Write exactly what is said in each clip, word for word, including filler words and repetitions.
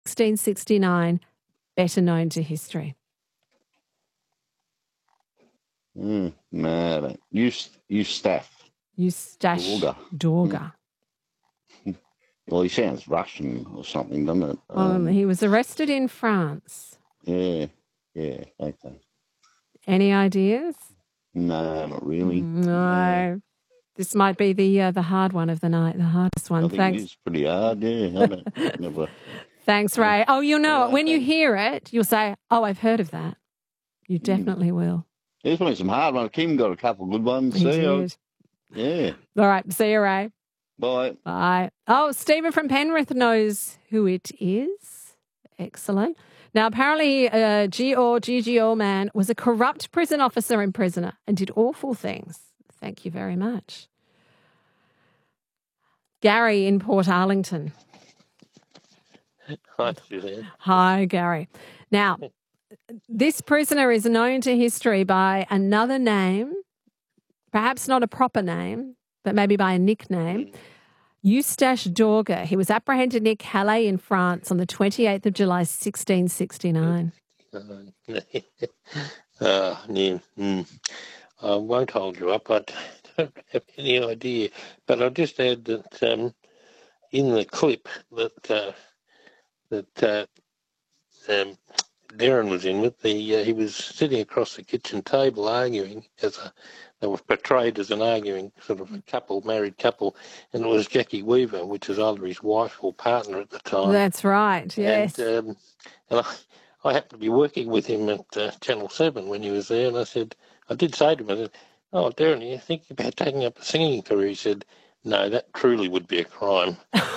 sixteen sixty-nine, better known to history? Mm, no, I don't. Eust- Eustace Eustace Dorga. Dorga. Well, he sounds Russian or something, doesn't it? Um, Um, he was arrested in France. yeah, yeah, okay. Any ideas? No, not really. No. This might be the uh, the hard one of the night, the hardest one. I think Thanks. it is pretty hard, yeah. I don't, never. Thanks, Ray. Oh, you'll know Yeah, it. When you thanks. hear it, you'll say, oh, I've heard of that. You definitely will. There's been some hard ones. Kim got a couple of good ones. He See, I- did. yeah. All right. See you, Ray. Bye. Bye. Oh, Stephen from Penrith knows who it is. Excellent. Now, apparently, uh, G O G G O man was a corrupt prison officer and prisoner and did awful things. Thank you very much. Gary in Port Arlington. Hi, Suzanne. Hi, Gary. Now, this prisoner is known to history by another name, perhaps not a proper name, but maybe by a nickname. Eustache Dorga. He was apprehended near Calais in France on the twenty-eighth of July, sixteen sixty-nine. Uh, uh, yeah, mm. I won't hold you up. I don't have any idea. But I'll just add that um, in the clip that uh, that uh, um, Darren was in with, the uh, he was sitting across the kitchen table arguing as a they were portrayed as an arguing sort of a couple, married couple, and it was Jackie Weaver, which was either his wife or partner at the time. That's right, yes. And, um, and I, I happened to be working with him at uh, Channel seven when he was there, and I said, I did say to him, I said, oh, Darren, you think about taking up a singing career? He said, no, that truly would be a crime.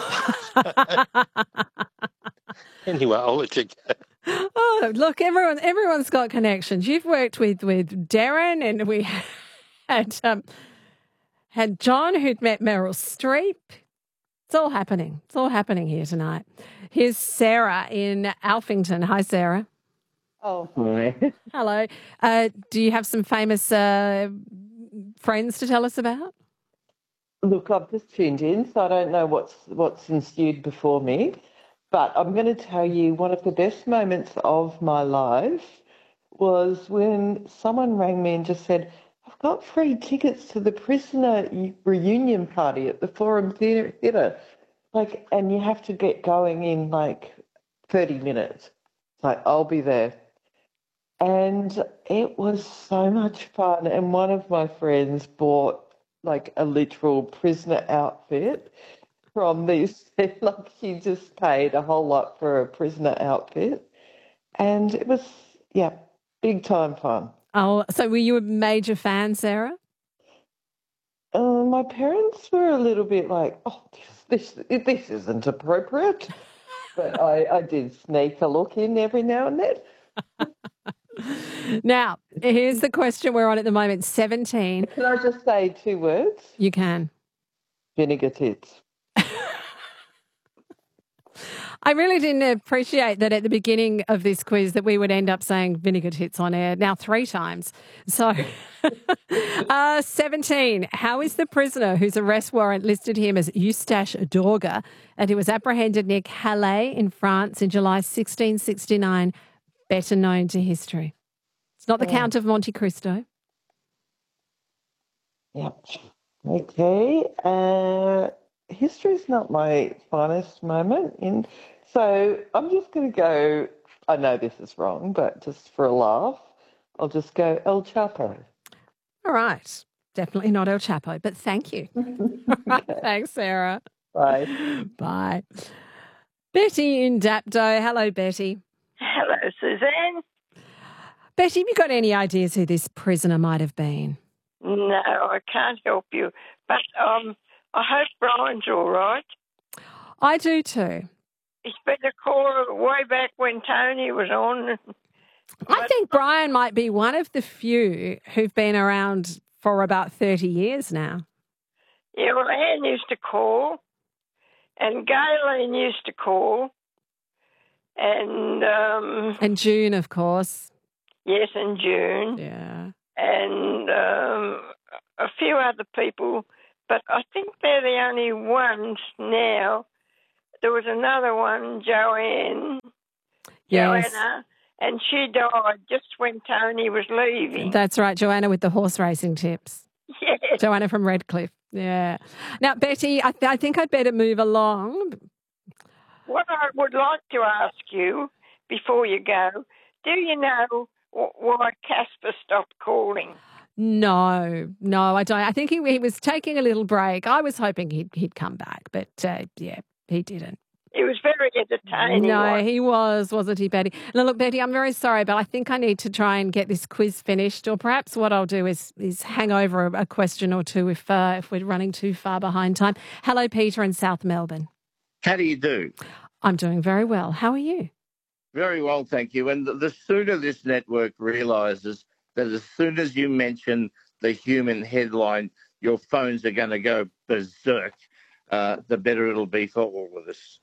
Anyway, I'll let you go. Oh, look, everyone, everyone's got connections. You've worked with, with Darren, and we had um, had John, who'd met Meryl Streep. It's all happening. It's all happening here tonight. Here's Sarah in Alphington. Hi, Sarah. Oh, hi. Hello. Uh, do you have some famous uh, friends to tell us about? Look, I've just tuned in, so I don't know what's what's ensued before me. But I'm going to tell you one of the best moments of my life was when someone rang me and just said, I've got free tickets to the prisoner reunion party at the Forum Theatre. Like, and you have to get going in like thirty minutes. It's like, I'll be there. And it was so much fun. And one of my friends bought like a literal prisoner outfit from these, like she just paid a whole lot for a prisoner outfit. And it was, yeah, big time fun. Oh, so were you a major fan, Sarah? Uh, my parents were a little bit like, oh, this this, this isn't appropriate. But I, I did sneak a look in every now and then. Now, here's the question we're on at the moment, seventeen. Can I just say two words? You can. Vinegar tits. I really didn't appreciate that at the beginning of this quiz that we would end up saying vinegar tits on air now three times. So, uh, seventeen. How is the prisoner whose arrest warrant listed him as Eustache Dorga and who was apprehended near Calais in France in July sixteen sixty-nine better known to history? It's not the Yeah. Count of Monte Cristo. Yep. Okay. Uh, history's not my finest moment. In so I'm just going to go. I know this is wrong, but just for a laugh, I'll just go El Chapo. All right. Definitely not El Chapo, but thank you. All right. Thanks, Sarah. Bye. Bye. Betty in Dapto. Hello, Betty. Hello, Suzanne. Betty, have you got any ideas who this prisoner might have been? No, I can't help you. But um, I hope Brian's all right. I do too. He's been a caller way back when Tony was on. I think Brian might be one of the few who've been around for about thirty years now. Yeah, well, Anne used to call, and Galen used to call, and... Um, And June, of course. Yes, and June. Yeah. And um, a few other people, but I think they're the only ones now there was another one, Joanne, Yes. Joanna, and she died just when Tony was leaving. That's right, Joanna with the horse racing tips. Yes. Joanna from Redcliffe. Yeah. Now, Betty, I, th- I think I'd better move along. What I would like to ask you before you go, do you know wh- why Casper stopped calling? No, no, I don't. I think he, he was taking a little break. I was hoping he'd, he'd come back, but uh, yeah, he didn't. It was very entertaining. No, one. he was, wasn't he, Betty? Now, look, Betty, I'm very sorry, but I think I need to try and get this quiz finished, or perhaps what I'll do is is hang over a, a question or two if uh, if we're running too far behind time. Hello, Peter in South Melbourne. How do you do? I'm doing very well. How are you? Very well, thank you. And the, the sooner this network realises that as soon as you mention the human headline, your phones are going to go berserk, uh, the better it'll be for all of us.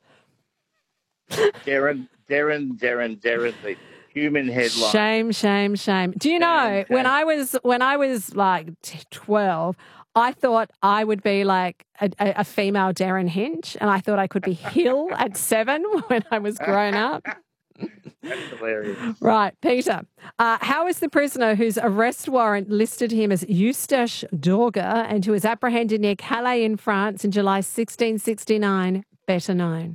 Darren, Darren, Darren, Darren, the human headline. Shame, shame, shame. Do you know, Shame, when shame. I was when I was like twelve, I thought I would be like a, a, a female Darren Hinch, and I thought I could be Hill at seven when I was grown up. That's hilarious. Right, Peter. Uh, how is the prisoner whose arrest warrant listed him as Eustache Dorga and who was apprehended near Calais in France in July sixteen sixty-nine better known?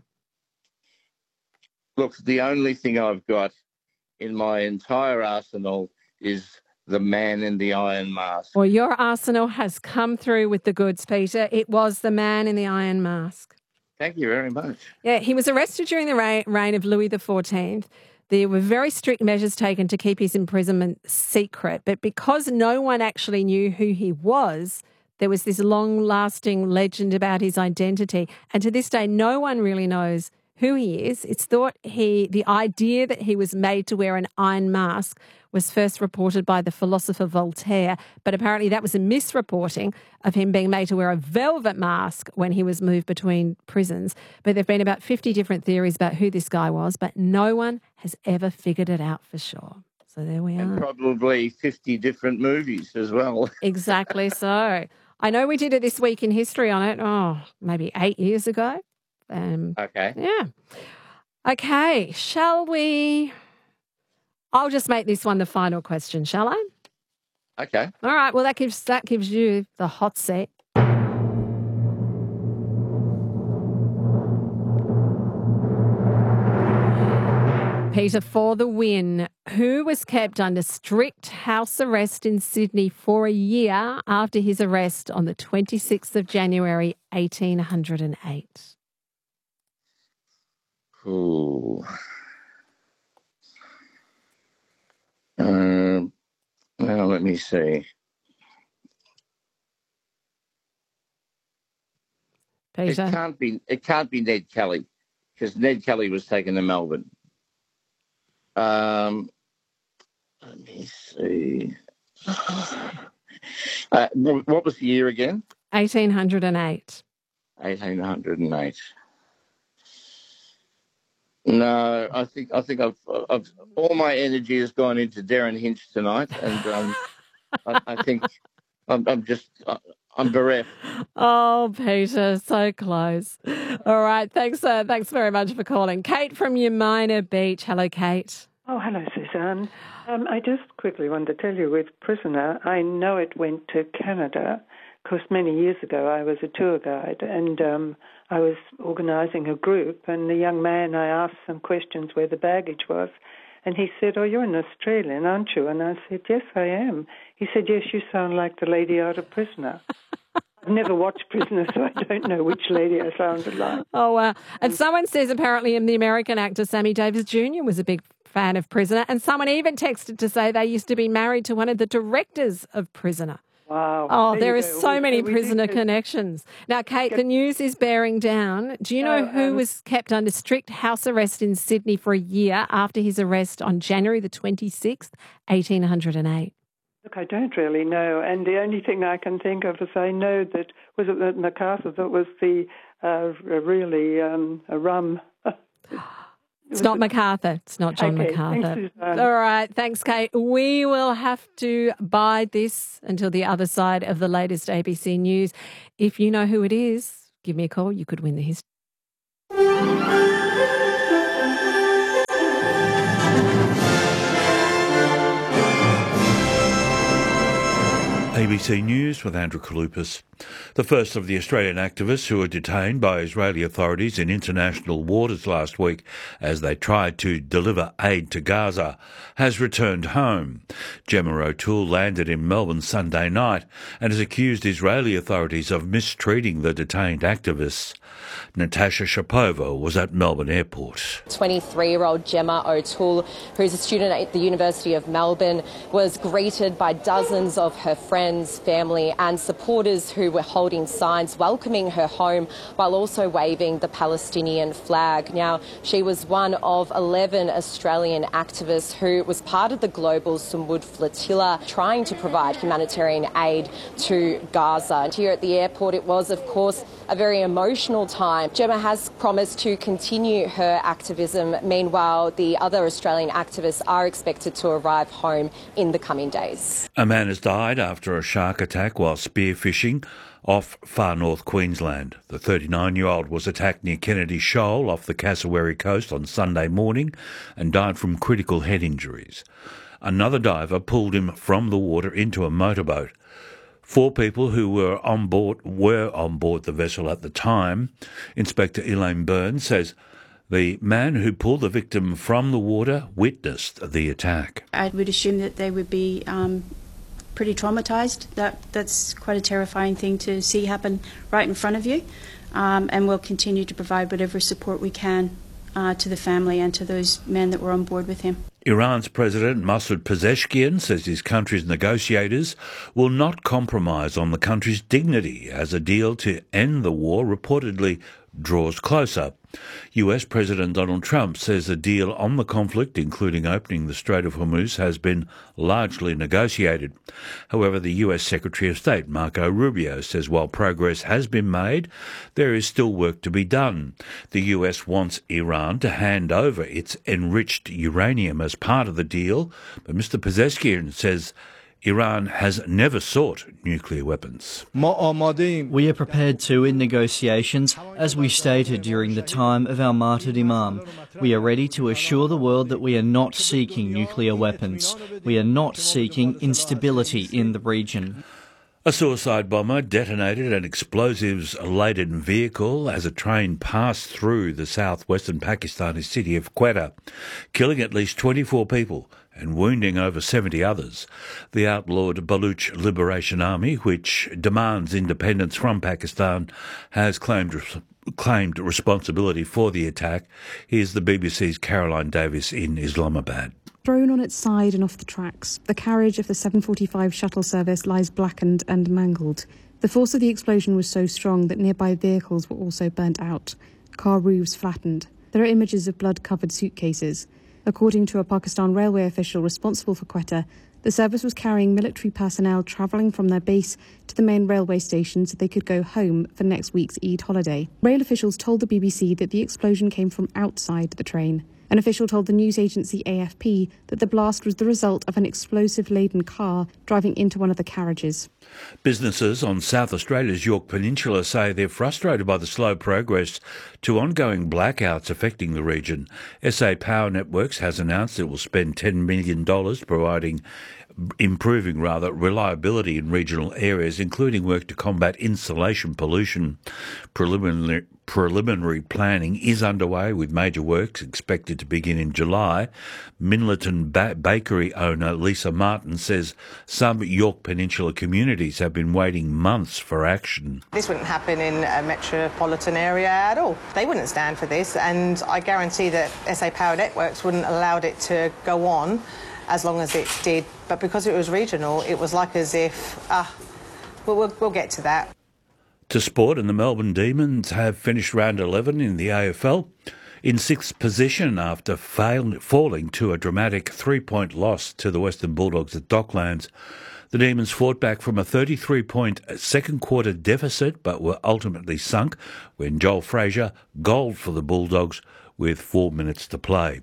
Look, the only thing I've got in my entire arsenal is the man in the iron mask. Well, your arsenal has come through with the goods, Peter. It was the man in the iron mask. Thank you very much. Yeah, he was arrested during the reign, reign of Louis the fourteenth. There were very strict measures taken to keep his imprisonment secret, but because no one actually knew who he was, there was this long-lasting legend about his identity. And to this day, no one really knows who he is. It's thought he, the idea that he was made to wear an iron mask was first reported by the philosopher Voltaire, but apparently that was a misreporting of him being made to wear a velvet mask when he was moved between prisons. But there have been about fifty different theories about who this guy was, but no one has ever figured it out for sure. So there we And are. probably fifty different movies as well. Exactly so. I know we did it this week in history on it, oh, maybe eight years ago. Um, Okay. yeah. Okay, shall we... I'll just make this one the final question, shall I? Okay. All right, well, that gives that gives you the hot seat. Peter, for the win. Who was kept under strict house arrest in Sydney for a year after his arrest on the twenty-sixth of January, eighteen oh eight? Ooh. Um, well, let me see. Peter? It can't be. It can't be Ned Kelly, because Ned Kelly was taken to Melbourne. Um, let me see. Uh, wh- what was the year again? eighteen oh eight. Eighteen hundred and eight. No, I think I think I've, I've all my energy has gone into Darren Hinch tonight, and um, I, I think I'm, I'm just I'm bereft. Oh, Peter, so close. All right, thanks. Uh, thanks very much for calling, Kate from Umina Beach. Hello, Kate. Oh, hello, Suzanne. Um, I just quickly wanted to tell you, with Prisoner, I know it went to Canada because many years ago I was a tour guide and um, I was organising a group, and the young man, I asked some questions where the baggage was, and he said, "Oh, you're an Australian, aren't you?" And I said, "Yes, I am." He said, "Yes, you sound like the lady out of Prisoner." I've never watched Prisoner, so I don't know which lady I sounded like. Oh, wow. And someone says apparently the American actor Sammy Davis Junior was a big fan of Prisoner, and someone even texted to say they used to be married to one of the directors of Prisoner. Wow. Oh, there you are go. so We- many we prisoner did- connections. Now, Kate, the news is bearing down. Do you know No, who um, was kept under strict house arrest in Sydney for a year after his arrest on January the twenty-sixth, eighteen oh eight? Look, I don't really know, and the only thing I can think of is I know that, was it that MacArthur that was the uh, really um, a rum... It's not MacArthur. It's not John Okay, MacArthur. thanks, Suzanne. All right. Thanks, Kate. We will have to bide this until the other side of the latest A B C news. If you know who it is, give me a call. You could win the history. A B C News with Andrew Kalupas. The first of the Australian activists who were detained by Israeli authorities in international waters last week as they tried to deliver aid to Gaza has returned home. Gemma O'Toole landed in Melbourne Sunday night and has accused Israeli authorities of mistreating the detained activists. Natasha Shapova was at Melbourne Airport. twenty-three-year-old Gemma O'Toole, who's a student at the University of Melbourne, was greeted by dozens of her friends, family and supporters who were holding signs welcoming her home while also waving the Palestinian flag. Now, she was one of eleven Australian activists who was part of the global Sumud flotilla trying to provide humanitarian aid to Gaza. And here at the airport, it was, of course, a very emotional time. Gemma has promised to continue her activism. Meanwhile, the other Australian activists are expected to arrive home in the coming days. A man has died after a shark attack while spearfishing off far north Queensland. The thirty-nine-year-old was attacked near Kennedy Shoal off the Cassowary coast on Sunday morning and died from critical head injuries. Another diver pulled him from the water into a motorboat. Four people who were on board were on board the vessel at the time. Inspector Elaine Byrne says the man who pulled the victim from the water witnessed the attack. I would assume that they would be um, pretty traumatised. That that's quite a terrifying thing to see happen right in front of you, um, and we'll continue to provide whatever support we can uh, to the family and to those men that were on board with him. Iran's President Masoud Pezeshkian says his country's negotiators will not compromise on the country's dignity as a deal to end the war reportedly draws closer. U S President Donald Trump says a deal on the conflict, including opening the Strait of Hormuz, has been largely negotiated. However, the U S Secretary of State, Marco Rubio, says while progress has been made, there is still work to be done. The U S wants Iran to hand over its enriched uranium as part of the deal, but Mister Pezeshkian says Iran has never sought nuclear weapons. We are prepared to in negotiations, as we stated during the time of our martyred Imam. We are ready to assure the world that we are not seeking nuclear weapons. We are not seeking instability in the region. A suicide bomber detonated an explosives-laden vehicle as a train passed through the southwestern Pakistani city of Quetta, killing at least twenty-four people and wounding over seventy others. The outlawed Baluch Liberation Army, which demands independence from Pakistan, has claimed claimed responsibility for the attack. Here's the B B C's Caroline Davis in Islamabad. Thrown on its side and off the tracks, the carriage of the seven forty-five shuttle service lies blackened and mangled. The force of the explosion was so strong that nearby vehicles were also burnt out. Car roofs flattened. There are images of blood-covered suitcases. According to a Pakistan railway official responsible for Quetta, the service was carrying military personnel travelling from their base to the main railway station so they could go home for next week's Eid holiday. Rail officials told the B B C that the explosion came from outside the train. An official told the news agency A F P that the blast was the result of an explosive-laden car driving into one of the carriages. Businesses on South Australia's Yorke Peninsula say they're frustrated by the slow progress to ongoing blackouts affecting the region. S A Power Networks has announced it will spend ten million dollars providing improving rather reliability in regional areas, including work to combat insulation pollution. Preliminary, preliminary planning is underway with major works expected to begin in July. Minlaton ba- bakery owner Lisa Martin says some Yorke Peninsula communities have been waiting months for action. This wouldn't happen in a metropolitan area at all. They wouldn't stand for this, and I guarantee that S A Power Networks wouldn't have allowed it to go on as long as it did. But because it was regional, it was like as if, ah, we'll, we'll, we'll get to that. To sport, and the Melbourne Demons have finished round eleven in the A F L in sixth position after fail, falling to a dramatic three-point loss to the Western Bulldogs at Docklands. The Demons fought back from a thirty-three-point second-quarter deficit but were ultimately sunk when Joel Frazier goaled for the Bulldogs with four minutes to play.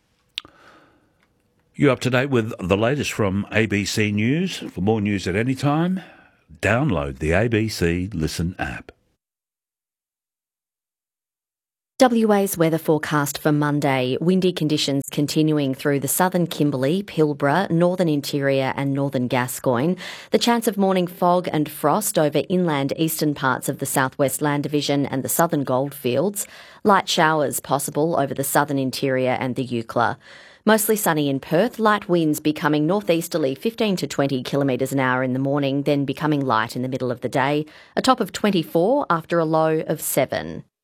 You're up to date with the latest from A B C News. For more news at any time, download the A B C Listen app. W A's weather forecast for Monday. Windy conditions continuing through the southern Kimberley, Pilbara, northern interior and northern Gascoyne. The chance of morning fog and frost over inland eastern parts of the southwest Land Division and the southern goldfields. Light showers possible over the southern interior and the Eucla. Mostly sunny in Perth, light winds becoming northeasterly fifteen to twenty kilometres an hour in the morning, then becoming light in the middle of the day. A top of twenty-four after a low of seven.